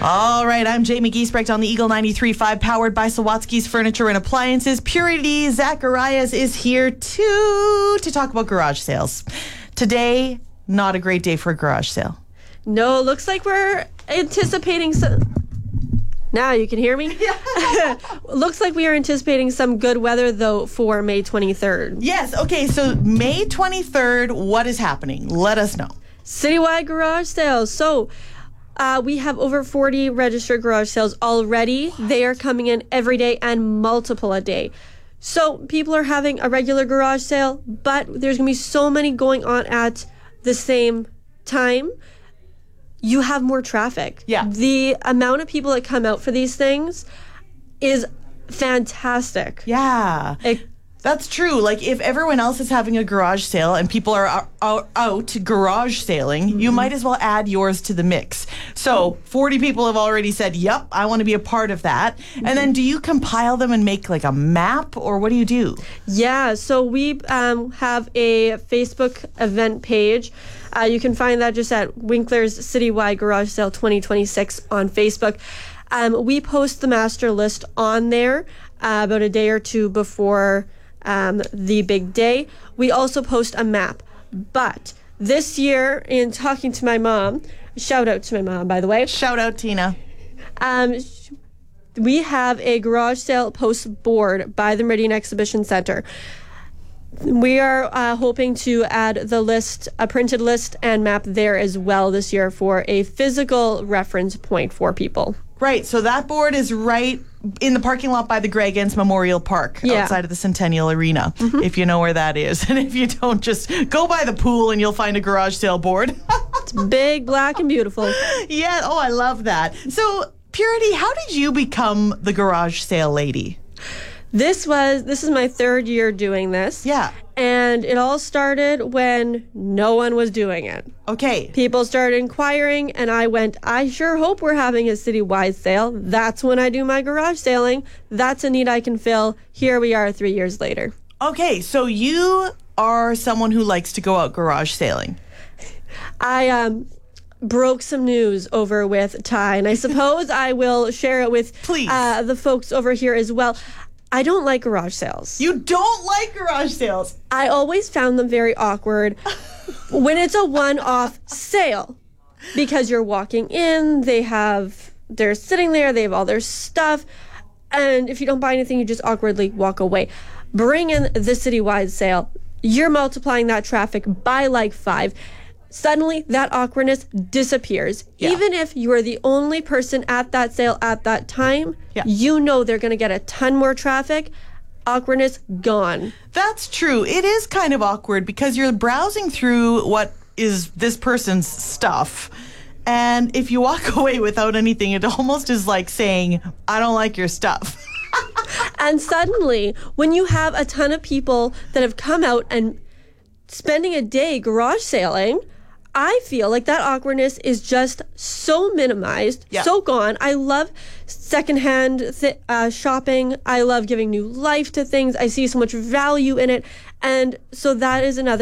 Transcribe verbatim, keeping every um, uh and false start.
All right, I'm Jamie Giesbrecht on the Eagle ninety-three point five, powered by Sawatsky's Furniture and Appliances. Purity Zacharias is here too to talk about garage sales. Today, not a great day for a garage sale. No, looks like we're anticipating some... Now you can hear me? Yeah. Looks like we are anticipating some good weather, though, for May twenty-third. Yes, okay, so May twenty-third, what is happening? Let us know. Citywide garage sales. So... Uh, we have over forty registered garage sales already. What? They are coming in every day and multiple a day. So people are having a regular garage sale, but there's going to be so many going on at the same time. You have more traffic. Yeah. The amount of people that come out for these things is fantastic. Yeah. It, That's true. Like, if everyone else is having a garage sale and people are out, out garage sailing, mm-hmm. you might as well add yours to the mix. So forty people have already said, yep, I want to be a part of that. Mm-hmm. And then do you compile them and make like a map, or what do you do? Yeah, so we um, have a Facebook event page. Uh, you can find that just at Winkler's Citywide Garage Sale twenty twenty-six on Facebook. Um, we post the master list on there uh, about a day or two before Um, the big day. We also post a map. But this year, in talking to my mom, shout out to my mom, by the way. Shout out, Tina. Um, we have a garage sale post board by the Meridian Exhibition Center. We are uh, hoping to add the list, a printed list and map there as well this year for a physical reference point for people. Right, so that board is right in the parking lot by the Gregans Memorial Park, yeah. outside of the Centennial Arena, mm-hmm. if you know where that is. And if you don't, just go by the pool and you'll find a garage sale board. It's big, black, and beautiful. Yeah, oh, I love that. So, Purity, how did you become the garage sale lady? This was, this is my third year doing this. Yeah. And it all started when no one was doing it. Okay. People started inquiring, and I went, I sure hope we're having a citywide sale. That's when I do my garage sailing. That's a need I can fill. Here we are three years later. Okay, so you are someone who likes to go out garage sailing. I um broke some news over with Ty, and I suppose I will share it with Please. Uh, the folks over here as well. I don't like garage sales. You don't like garage sales? I always found them very awkward when it's a one-off sale, because you're walking in, they have, they're sitting there, they have all their stuff, and if you don't buy anything, you just awkwardly walk away. Bring in the citywide sale. You're multiplying that traffic by like five. Suddenly, that awkwardness disappears. Yeah. Even if you are the only person at that sale at that time, yeah. you know they're going to get a ton more traffic. Awkwardness gone. That's true. It is kind of awkward because you're browsing through what is this person's stuff. And if you walk away without anything, it almost is like saying, I don't like your stuff. And suddenly, when you have a ton of people that have come out and spending a day garage sailing, I feel like that awkwardness is just so minimized, yeah. so gone. I love secondhand th- uh, shopping. I love giving new life to things. I see so much value in it. And so that is another